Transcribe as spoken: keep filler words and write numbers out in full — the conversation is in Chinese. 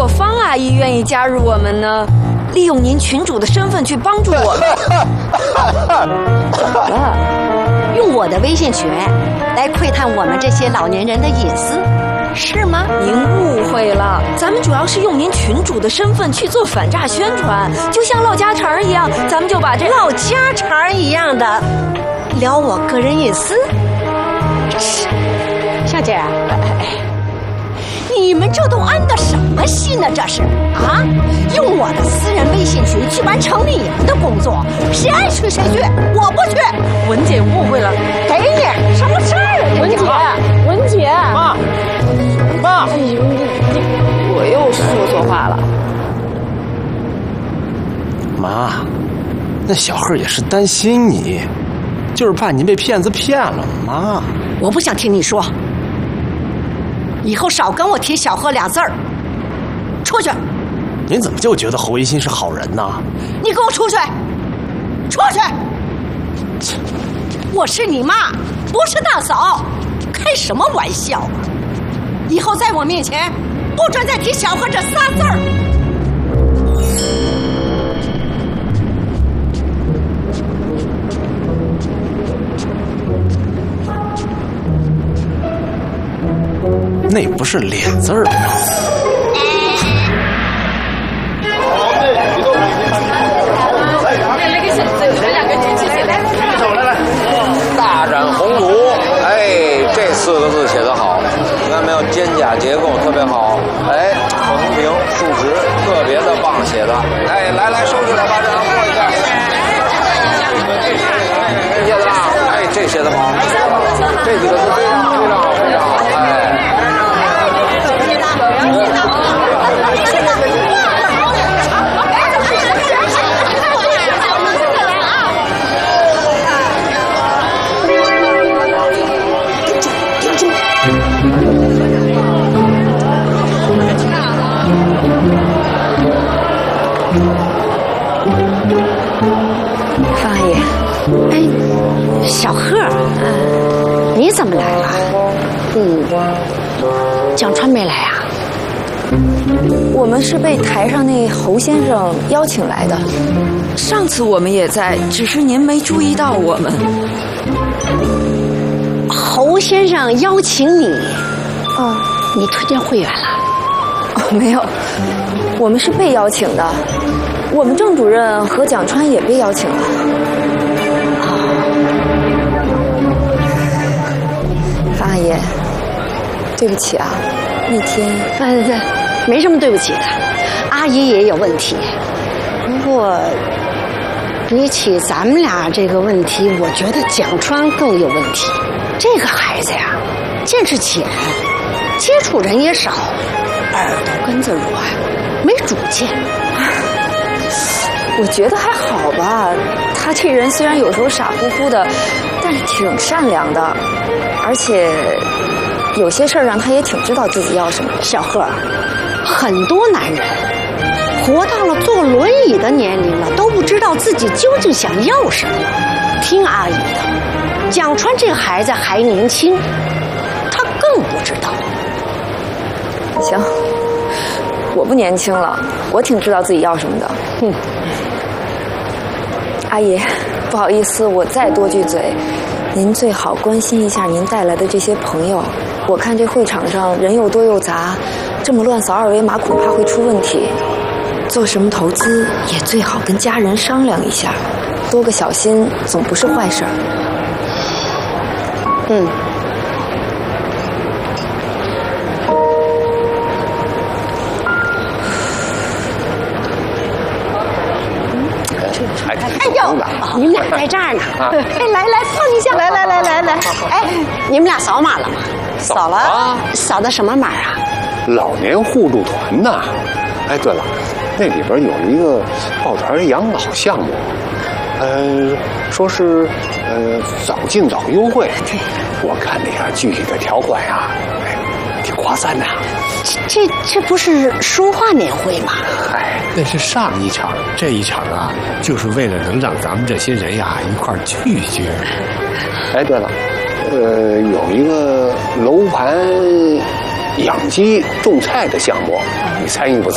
果方阿姨愿意加入我们呢，利用您群主的身份去帮助我们。 怎么了？用我的微信群来窥探我们这些老年人的隐私，是吗？ 您误会了，咱们主要是用您群主的身份去做反诈宣传，就像唠家常一样，咱们就把这唠家常一样的聊我个人隐私。小姐，你们这都安的什么心呢？这是啊，用我的私人微信群去完成你们的工作，谁爱去谁去，我不去。 文姐误会了， 给你什么事儿啊？ 文姐，文姐，妈，妈，哎呦，你你， 我又说错话了。 妈，那小贺也是担心你，就是怕你被骗子骗了。妈， 我不想听你说，以后少跟我提小贺俩字儿。出去！ 您怎么就觉得侯一新是好人呢？ 你给我出去！出去！我是你妈，不是大嫂，开什么玩笑啊！以后在我面前不准再提小贺这仨字儿。 那不是俩字儿吗？ 大展宏图，哎，这四个字写得好，你看没有？肩胛结构特别好，哎，横平竖直，特别的棒写的。哎，来来，收起来，把这张过一下。这写的吧？哎，这写的好，这几个字非常非常好，非常好，哎。 方阿姨，哎，小贺，嗯，你怎么来了？嗯，蒋川没来啊？ 我们是被台上那侯先生邀请来的，上次我们也在，只是您没注意到我们。 侯先生邀请你， 哦， 你推荐会员了？ 哦，没有，我们是被邀请的。我们郑主任和蒋川也被邀请了。 啊， 方阿姨，对不起啊，那天…… 对对对，没什么对不起的，阿姨也有问题。不过，比起咱们俩这个问题，我觉得蒋川更有问题。这个孩子呀，见识浅，接触人也少，耳朵根子软，没主见。 我觉得还好吧，他这人虽然有时候傻乎乎的，但是挺善良的，而且有些事儿上他也挺知道自己要什么。 小贺，很多男人活到了坐轮椅的年龄了，都不知道自己究竟想要什么。听阿姨的，蒋川这个孩子还年轻，他更不知道。 行，我不年轻了，我挺知道自己要什么的。 嗯， 阿姨，不好意思，我再多句嘴，您最好关心一下您带来的这些朋友。我看这会场上人又多又杂，这么乱扫二维码恐怕会出问题。做什么投资也最好跟家人商量一下，多个小心总不是坏事儿。 嗯。哎呦，你们俩在这儿呢！哎，来来，碰一下！来来来来来，哎，你们俩扫码了吗？ 扫了啊！ 扫的什么码啊？ 老年互助团呐！哎，对了，那里边有一个抱团养老项目，呃，说是呃早尽早优惠。 对， 我看那个具体的条款呀，哎，挺划算的。 这这不是书画年会吗？ 哎， 那是上一场，这一场啊，就是为了能让咱们这些人呀一块儿聚聚。 哎，对了，呃，有一个楼盘养鸡种菜的项目，你参与不？